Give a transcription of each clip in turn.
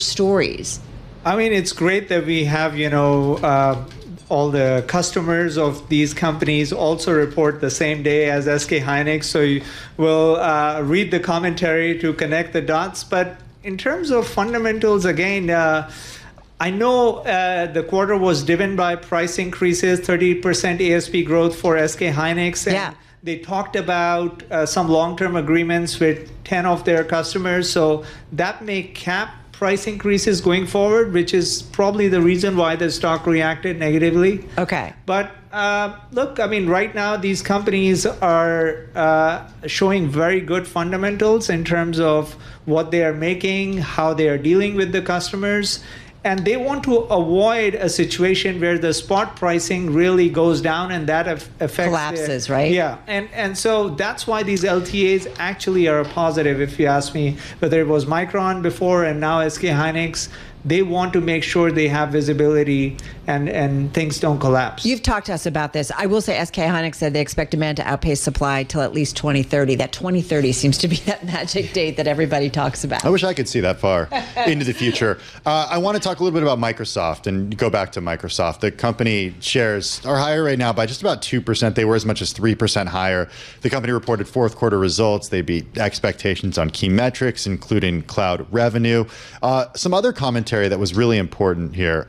stories? I mean, it's great that we have, all the customers of these companies also report the same day as SK Hynix. So you will read the commentary to connect the dots. But in terms of fundamentals, again, I know the quarter was driven by price increases, 30% ASP growth for SK Hynix. And they talked about some long-term agreements with 10 of their customers. So that may cap price increases going forward, which is probably the reason why the stock reacted negatively. Okay. But look, I mean, right now these companies are showing very good fundamentals in terms of what they are making, how they are dealing with the customers. And they want to avoid a situation where the spot pricing really goes down and that affects collapses, right? Yeah, and so that's why these LTAs actually are a positive. If you ask me, whether it was Micron before and now SK Hynix, they want to make sure they have visibility and things don't collapse. You've talked to us about this. I will say SK Hynix said they expect demand to outpace supply till at least 2030. That 2030 seems to be that magic date that everybody talks about. I wish I could see that far into the future. I want to talk a little bit about Microsoft and go back to Microsoft. The company shares are higher right now by just about 2%. They were as much as 3% higher. The company reported fourth quarter results. They beat expectations on key metrics, including cloud revenue. Some other commentary that was really important here.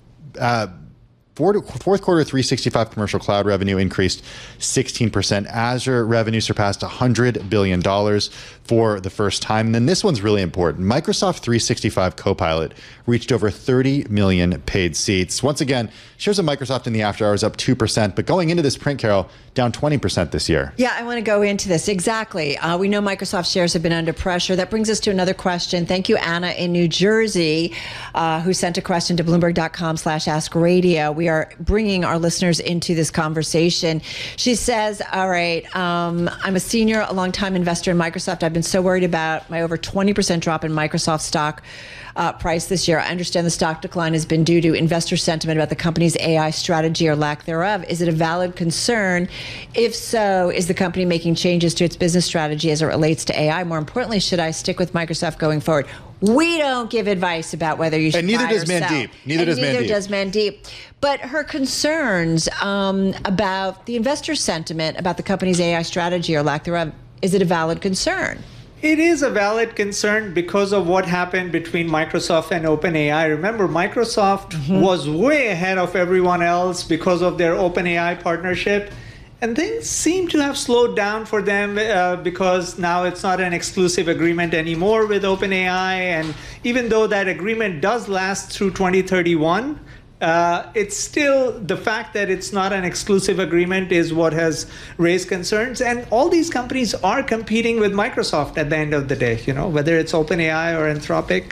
Fourth quarter 365 commercial cloud revenue increased 16%. Azure revenue surpassed $100 billion for the first time. And then this one's really important. Microsoft 365 Copilot reached over 30 million paid seats. Once again, shares of Microsoft in the after hours up 2%, but going into this print, Carol, down 20% this year. Yeah, I want to go into this. Exactly. We know Microsoft shares have been under pressure. That brings us to another question. Thank you, Anna in New Jersey, who sent a question to Bloomberg.com/AskRadio. We are bringing our listeners into this conversation. She says, all right, I'm a senior, a longtime investor in Microsoft. I've been so worried about my over 20% drop in Microsoft stock price this year. I understand the stock decline has been due to investor sentiment about the company's AI strategy or lack thereof. Is it a valid concern? If so, is the company making changes to its business strategy as it relates to AI? More importantly, should I stick with Microsoft going forward? We don't give advice about whether you should buy or sell. And neither does Mandeep. Neither does Mandeep. But her concerns about the investor sentiment about the company's AI strategy or lack thereof, is it a valid concern? It is a valid concern because of what happened between Microsoft and OpenAI. Remember, Microsoft was way ahead of everyone else because of their OpenAI partnership. And things seem to have slowed down for them because now it's not an exclusive agreement anymore with OpenAI. And even though that agreement does last through 2031, it's still the fact that it's not an exclusive agreement is what has raised concerns. And all these companies are competing with Microsoft at the end of the day, whether it's OpenAI or Anthropic.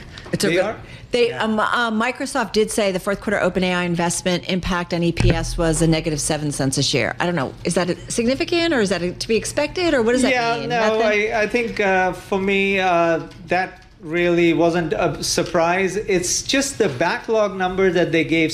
Microsoft did say the fourth quarter OpenAI investment impact on EPS was a negative 7 cents a share. I don't know. Is that significant or is that to be expected or what does that mean? Yeah, no, I think for me, that really wasn't a surprise. It's just the backlog number that they gave,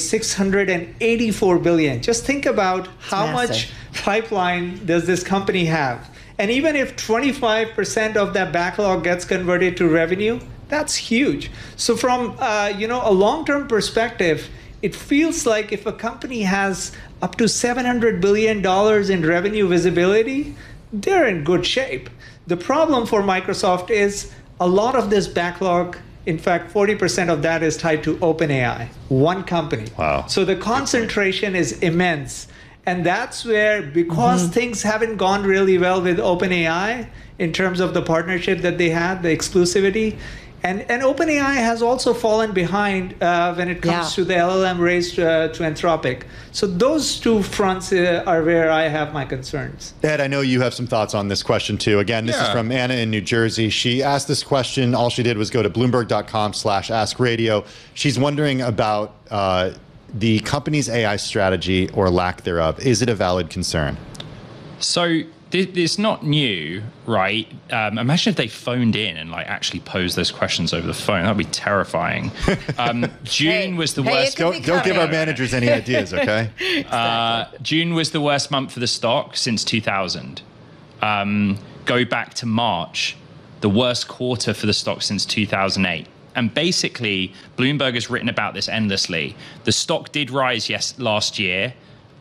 684 billion. Just think about how much pipeline does this company have. And even if 25% of that backlog gets converted to revenue, that's huge. So from a long-term perspective, it feels like if a company has up to $700 billion in revenue visibility, they're in good shape. The problem for Microsoft is a lot of this backlog, in fact, 40% of that is tied to OpenAI, one company. Wow. So the concentration is immense. And that's where, because things haven't gone really well with OpenAI in terms of the partnership that they had, the exclusivity, and OpenAI has also fallen behind when it comes to the LLM race to Anthropic. So those two fronts are where I have my concerns. Ed, I know you have some thoughts on this question too. Again, this is from Anna in New Jersey. She asked this question. All she did was go to Bloomberg.com/AskRadio. She's wondering about the company's AI strategy or lack thereof. Is it a valid concern? So it's not new, right? Imagine if they phoned in and actually posed those questions over the phone. That'd be terrifying. June was the worst. Don't give our managers any ideas, okay? June was the worst month for the stock since 2000. Go back to March, the worst quarter for the stock since 2008. And basically, Bloomberg has written about this endlessly. The stock did rise last year,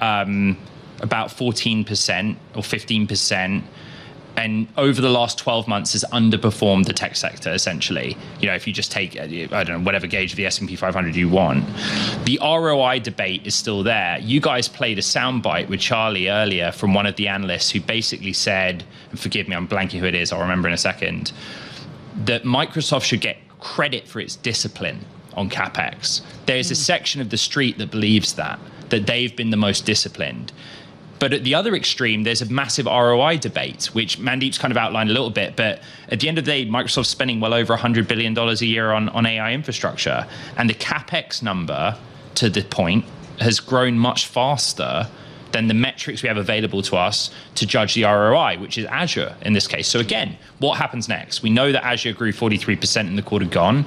about 14% or 15%. And over the last 12 months has underperformed the tech sector, essentially. If you just take, I don't know, whatever gauge of the S&P 500 you want. The ROI debate is still there. You guys played a soundbite with Charlie earlier from one of the analysts who basically said, and forgive me, I'm blanking who it is, I'll remember in a second, that Microsoft should get credit for its discipline on CapEx. There's a section of the street that believes that they've been the most disciplined. But at the other extreme, there's a massive ROI debate, which Mandeep's kind of outlined a little bit. But at the end of the day, Microsoft's spending well over $100 billion a year on AI infrastructure. And the CapEx number, to the point, has grown much faster than the metrics we have available to us to judge the ROI, which is Azure in this case. So again, what happens next? We know that Azure grew 43% in the quarter gone.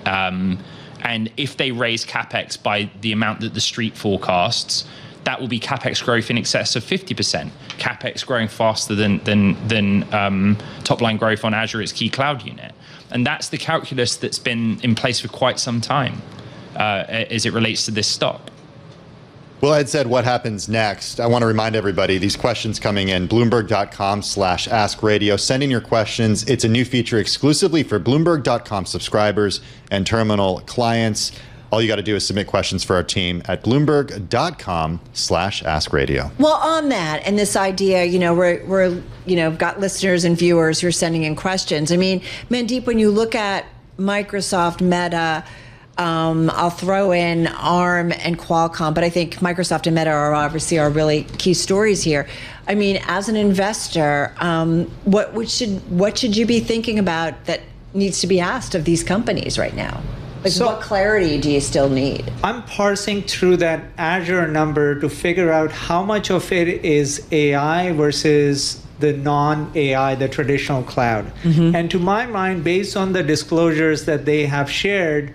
And if they raise CapEx by the amount that the street forecasts, that will be CapEx growth in excess of 50%. CapEx growing faster than top line growth on Azure, its key cloud unit. And that's the calculus that's been in place for quite some time as it relates to this stock. Well, Ed said, what happens next? I want to remind everybody, these questions coming in, Bloomberg.com/AskRadio. Send in your questions. It's a new feature exclusively for Bloomberg.com subscribers and terminal clients. All you got to do is submit questions for our team at Bloomberg.com/AskRadio. Well, on that and this idea, we're got listeners and viewers who are sending in questions. I mean, Mandeep, when you look at Microsoft, Meta, I'll throw in ARM and Qualcomm, but I think Microsoft and Meta are obviously really key stories here. I mean, as an investor, what should you be thinking about that needs to be asked of these companies right now? So, what clarity do you still need? I'm parsing through that Azure number to figure out how much of it is AI versus the non-AI, the traditional cloud. Mm-hmm. And to my mind, based on the disclosures that they have shared,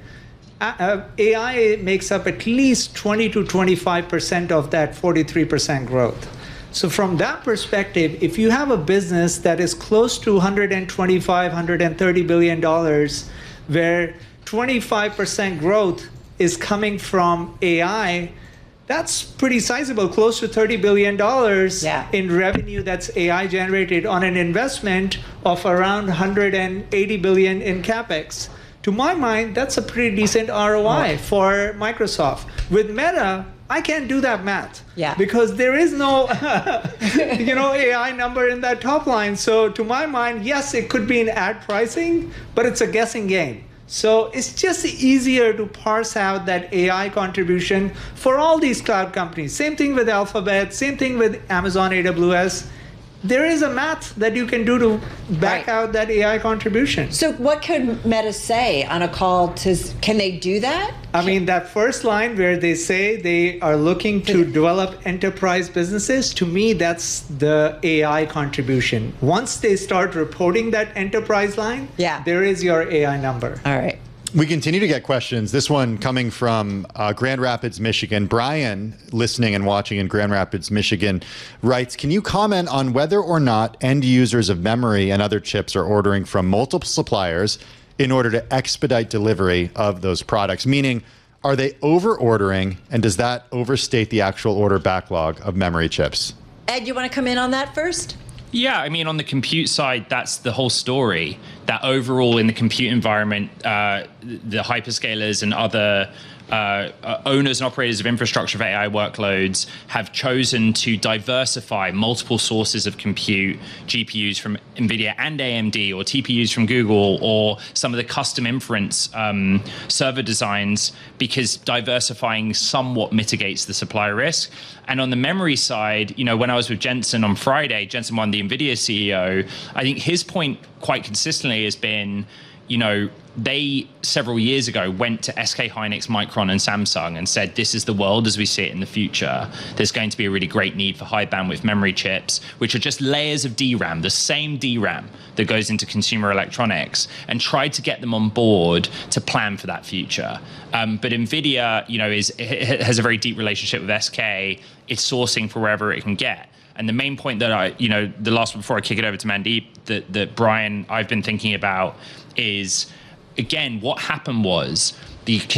AI makes up at least 20 to 25% of that 43% growth. So from that perspective, if you have a business that is close to $125, $130 billion, where 25% growth is coming from AI, that's pretty sizable, close to $30 billion in revenue that's AI generated on an investment of around $180 billion in CapEx. To my mind, that's a pretty decent ROI for Microsoft. With Meta, I can't do that math because there is no AI number in that top line. So to my mind, yes, it could be in ad pricing, but it's a guessing game. So it's just easier to parse out that AI contribution for all these cloud companies. Same thing with Alphabet, same thing with Amazon AWS. There is a math that you can do to back out that AI contribution. So what could Meta say on a call can they do that? I mean, that first line where they say they are looking to develop enterprise businesses, to me, that's the AI contribution. Once they start reporting that enterprise line, there is your AI number. All right. We continue to get questions. This one coming from Grand Rapids, Michigan. Brian, listening and watching in Grand Rapids, Michigan, writes, can you comment on whether or not end users of memory and other chips are ordering from multiple suppliers in order to expedite delivery of those products? Meaning, are they over-ordering, and does that overstate the actual order backlog of memory chips? Ed, you want to come in on that first? Yeah, I mean, on the compute side, that's the whole story. That overall in the compute environment, the hyperscalers and other owners and operators of infrastructure for AI workloads have chosen to diversify multiple sources of compute, GPUs from NVIDIA and AMD, or TPUs from Google, or some of the custom inference server designs, because diversifying somewhat mitigates the supply risk. And on the memory side, when I was with Jensen on Friday, Jensen Huang, the NVIDIA CEO, I think his point quite consistently has been, they several years ago went to SK Hynix, Micron, and Samsung and said, this is the world as we see it in the future. There's going to be a really great need for high bandwidth memory chips, which are just layers of DRAM, the same DRAM that goes into consumer electronics, and tried to get them on board to plan for that future. But NVIDIA, has a very deep relationship with SK. It's sourcing for wherever it can get. And the main point that the last one before I kick it over to Mandeep, that Brian, I've been thinking about is again, what happened was the